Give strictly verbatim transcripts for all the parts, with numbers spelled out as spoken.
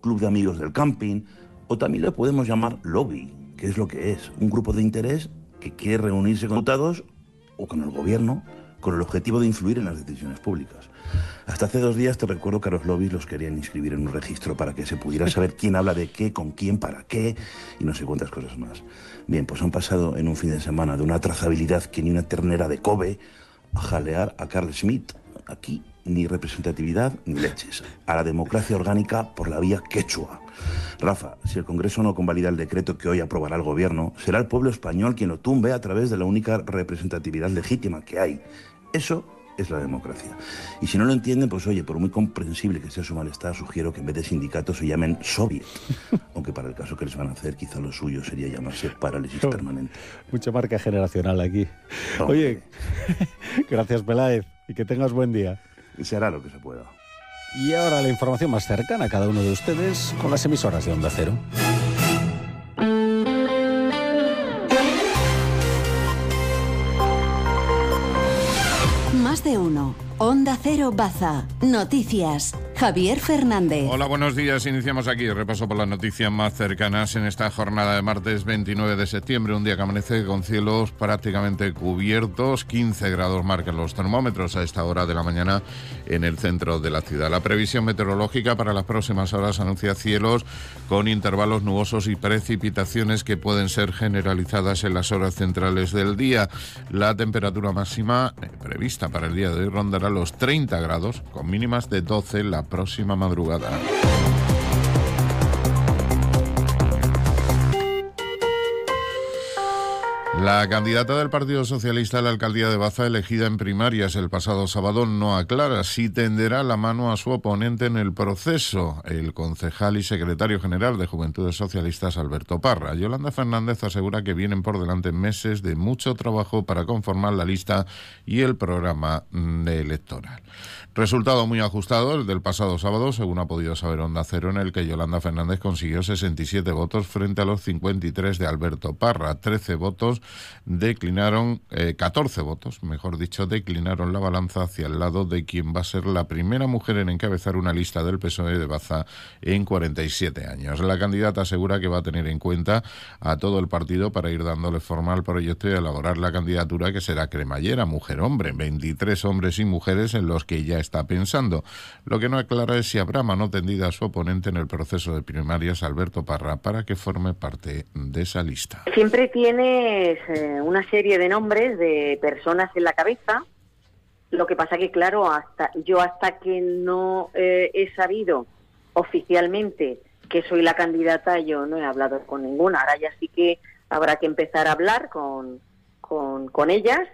club de amigos del camping, o también le podemos llamar lobby, que es lo que es, un grupo de interés que quiere reunirse con diputados o con el gobierno con el objetivo de influir en las decisiones públicas. Hasta hace dos días te recuerdo que a los lobbies los querían inscribir en un registro para que se pudiera saber quién habla de qué, con quién, para qué y no sé cuántas cosas más. Bien, pues han pasado en un fin de semana de una trazabilidad que ni una ternera de Kobe a jalear a Carl Schmitt. Aquí ni representatividad ni leches. A la democracia orgánica por la vía quechua. Rafa, si el Congreso no convalida el decreto que hoy aprobará el Gobierno, será el pueblo español quien lo tumbe a través de la única representatividad legítima que hay. Eso es la democracia. Y si no lo entienden, pues oye, por muy comprensible que sea su malestar, sugiero que en vez de sindicatos se llamen Soviet. Aunque para el caso que les van a hacer, quizá lo suyo sería llamarse parálisis permanente. Mucha marca generacional aquí. Hombre. Oye, gracias Peláez y que tengas buen día. Se hará lo que se pueda. Y ahora la información más cercana a cada uno de ustedes con las emisoras de Onda Cero. Más de uno. Onda Cero Baza. Noticias. Javier Fernández. Hola, buenos días. Iniciamos aquí el repaso por las noticias más cercanas en esta jornada de martes veintinueve de septiembre, un día que amanece con cielos prácticamente cubiertos. quince grados marcan los termómetros a esta hora de la mañana en el centro de la ciudad. La previsión meteorológica para las próximas horas anuncia cielos con intervalos nubosos y precipitaciones que pueden ser generalizadas en las horas centrales del día. La temperatura máxima eh, prevista para el día de hoy rondará los treinta grados, con mínimas de doce la próxima madrugada. La candidata del Partido Socialista a la alcaldía de Baza, elegida en primarias el pasado sábado, no aclara si tenderá la mano a su oponente en el proceso, el concejal y secretario general de Juventudes Socialistas, Alberto Parra. Yolanda Fernández asegura que vienen por delante meses de mucho trabajo para conformar la lista y el programa electoral. Resultado muy ajustado el del pasado sábado, según ha podido saber Onda Cero, en el que Yolanda Fernández consiguió sesenta y siete votos frente a los cincuenta y tres de Alberto Parra. trece votos declinaron, eh, catorce votos, mejor dicho, declinaron la balanza hacia el lado de quien va a ser la primera mujer en encabezar una lista del P S O E de Baza en cuarenta y siete años. La candidata asegura que va a tener en cuenta a todo el partido para ir dándole forma al proyecto y elaborar la candidatura que será cremallera, mujer-hombre, veintitrés hombres y mujeres en los que ya está pensando. Lo que no aclara es si habrá mano tendida a su oponente en el proceso de primarias, Alberto Parra, para que forme parte de esa lista. Siempre tienes eh, una serie de nombres de personas en la cabeza. Lo que pasa que, claro, hasta yo hasta que no eh, he sabido oficialmente que soy la candidata, yo no he hablado con ninguna. Ahora ya sí que habrá que empezar a hablar con, con, con ellas.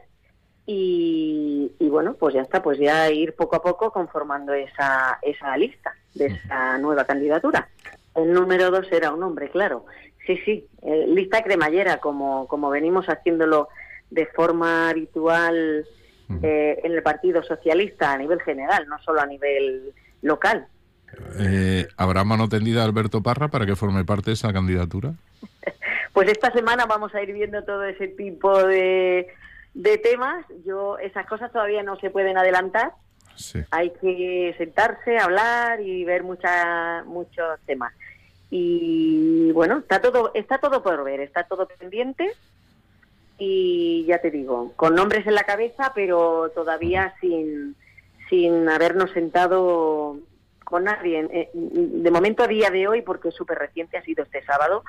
Y, y bueno, pues ya está, pues ya ir poco a poco conformando esa esa lista de esa nueva candidatura. El número dos era un hombre, claro. Sí, sí, eh, lista cremallera, como, como venimos haciéndolo de forma habitual eh, en el Partido Socialista a nivel general, no solo a nivel local. Eh, ¿Habrá mano tendida a Alberto Parra para que forme parte de esa candidatura? Pues esta semana vamos a ir viendo todo ese tipo de... de temas. Yo esas cosas todavía no se pueden adelantar. Sí. Hay que sentarse, hablar y ver mucha, muchos temas. Y bueno, está todo está todo por ver, está todo pendiente y ya te digo, con nombres en la cabeza, pero todavía sin sin habernos sentado con nadie. De momento, a día de hoy, porque es súper reciente, ha sido este sábado.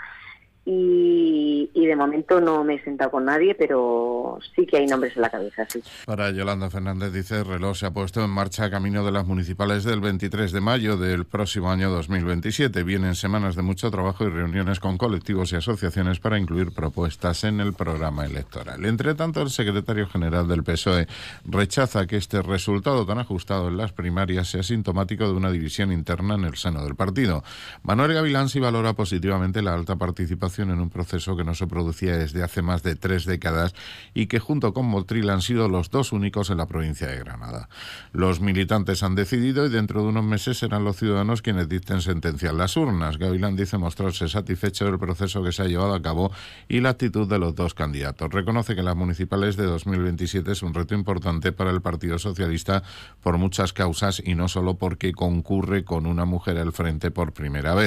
Y, y de momento no me he sentado con nadie, pero sí que hay nombres en la cabeza, sí. Para Yolanda Fernández, dice, el reloj se ha puesto en marcha a camino de las municipales del veintitrés de mayo del próximo año dos mil veintisiete. Vienen semanas de mucho trabajo y reuniones con colectivos y asociaciones para incluir propuestas en el programa electoral. Entre tanto, el secretario general del P S O E rechaza que este resultado tan ajustado en las primarias sea sintomático de una división interna en el seno del partido. Manuel Gavilán sí valora positivamente la alta participación en un proceso que no se producía desde hace más de tres décadas y que junto con Motril han sido los dos únicos en la provincia de Granada. Los militantes han decidido y dentro de unos meses serán los ciudadanos quienes dicten sentencia en las urnas. Gavilán dice mostrarse satisfecho del proceso que se ha llevado a cabo y la actitud de los dos candidatos. Reconoce que las municipales de dos mil veintisiete es un reto importante para el Partido Socialista por muchas causas y no solo porque concurre con una mujer al frente por primera vez.